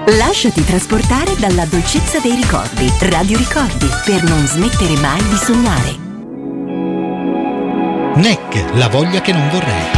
Lasciati trasportare dalla dolcezza dei ricordi. Radio Ricordi, per non smettere mai di sognare. NEC, la voglia che non vorrei.